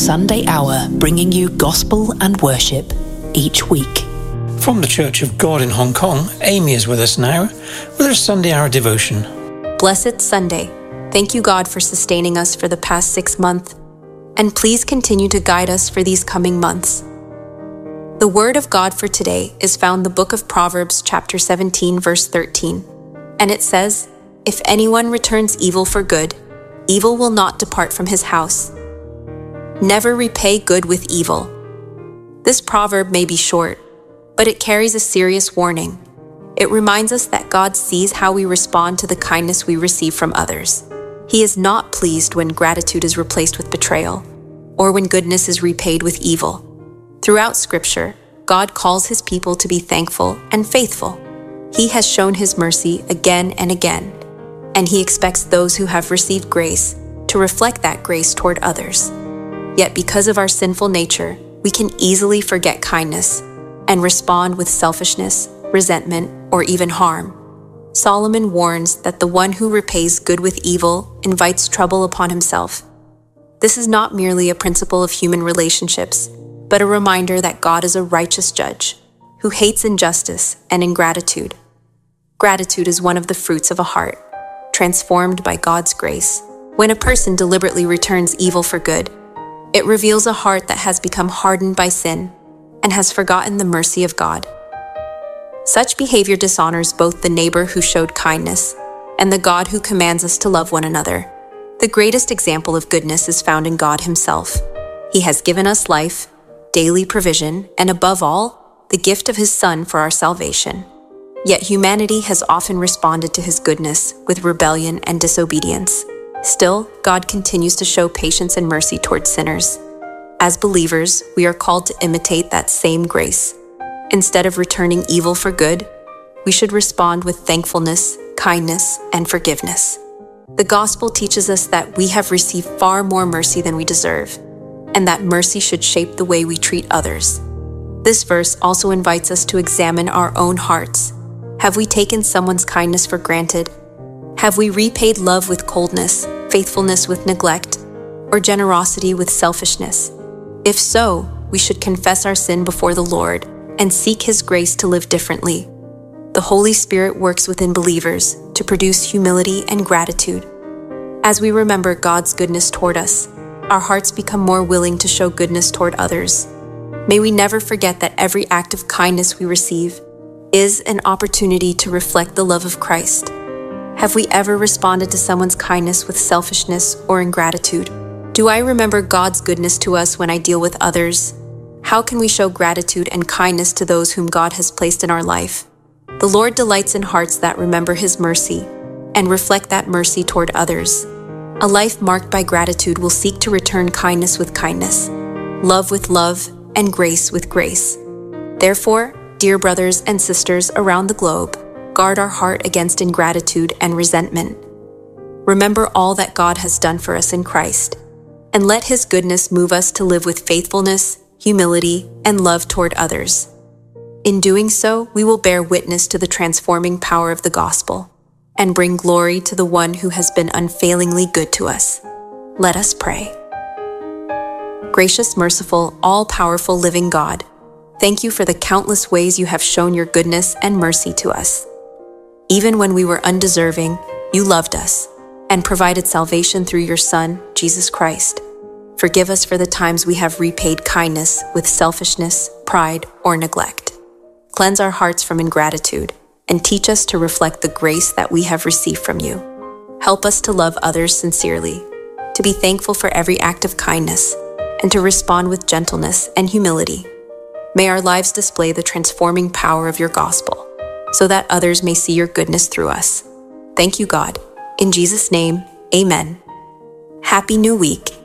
Sunday Hour, bringing you gospel and worship each week. From the Church of God in Hong Kong, Amy is with us now with her Sunday Hour devotion. Blessed Sunday. Thank you, God, for sustaining us for the past 6 months, and please continue to guide us for these coming months. The word of God for today is found in the book of Proverbs, chapter 17, verse 13, and it says, "If anyone returns evil for good, evil will not depart from his house. Never repay good with evil." This proverb may be short, but it carries a serious warning. It reminds us that God sees how we respond to the kindness we receive from others. He is not pleased when gratitude is replaced with betrayal, or when goodness is repaid with evil. Throughout Scripture, God calls His people to be thankful and faithful. He has shown His mercy again and again, and He expects those who have received grace to reflect that grace toward others. Yet because of our sinful nature, we can easily forget kindness and respond with selfishness, resentment, or even harm. Solomon warns that the one who repays good with evil invites trouble upon himself. This is not merely a principle of human relationships, but a reminder that God is a righteous judge who hates injustice and ingratitude. Gratitude is one of the fruits of a heart, transformed by God's grace. When a person deliberately returns evil for good, it reveals a heart that has become hardened by sin and has forgotten the mercy of God. Such behavior dishonors both the neighbor who showed kindness and the God who commands us to love one another. The greatest example of goodness is found in God Himself. He has given us life, daily provision, and above all, the gift of His Son for our salvation. Yet humanity has often responded to His goodness with rebellion and disobedience. Still, God continues to show patience and mercy towards sinners. As believers, we are called to imitate that same grace. Instead of returning evil for good, we should respond with thankfulness, kindness, and forgiveness. The gospel teaches us that we have received far more mercy than we deserve, and that mercy should shape the way we treat others. This verse also invites us to examine our own hearts. Have we taken someone's kindness for granted? Have we repaid love with coldness, faithfulness with neglect, or generosity with selfishness? If so, we should confess our sin before the Lord and seek His grace to live differently. The Holy Spirit works within believers to produce humility and gratitude. As we remember God's goodness toward us, our hearts become more willing to show goodness toward others. May we never forget that every act of kindness we receive is an opportunity to reflect the love of Christ. Have we ever responded to someone's kindness with selfishness or ingratitude? Do I remember God's goodness to us when I deal with others? How can we show gratitude and kindness to those whom God has placed in our life? The Lord delights in hearts that remember His mercy and reflect that mercy toward others. A life marked by gratitude will seek to return kindness with kindness, love with love, and grace with grace. Therefore, dear brothers and sisters around the globe, guard our heart against ingratitude and resentment. Remember all that God has done for us in Christ, and let His goodness move us to live with faithfulness, humility, and love toward others. In doing so, we will bear witness to the transforming power of the gospel and bring glory to the one who has been unfailingly good to us. Let us pray. Gracious, merciful, all-powerful living God, thank you for the countless ways you have shown your goodness and mercy to us. Even when we were undeserving, you loved us and provided salvation through your Son, Jesus Christ. Forgive us for the times we have repaid kindness with selfishness, pride, or neglect. Cleanse our hearts from ingratitude and teach us to reflect the grace that we have received from you. Help us to love others sincerely, to be thankful for every act of kindness, and to respond with gentleness and humility. May our lives display the transforming power of your gospel, so that others may see your goodness through us. Thank you, God. In Jesus' name, amen. Happy New Week.